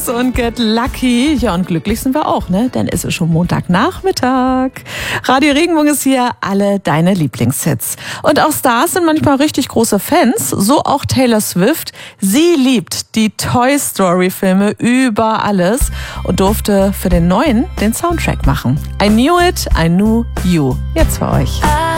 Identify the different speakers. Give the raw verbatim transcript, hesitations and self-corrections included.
Speaker 1: und Get Lucky. Ja, und glücklich sind wir auch, ne? Denn es ist schon Montagnachmittag. Radio Regenbogen ist hier, alle deine Lieblingshits. Und auch Stars sind manchmal richtig große Fans, so auch Taylor Swift. Sie liebt die Toy Story Filme über alles und durfte für den neuen den Soundtrack machen. I Knew It, I Knew You. Jetzt für euch.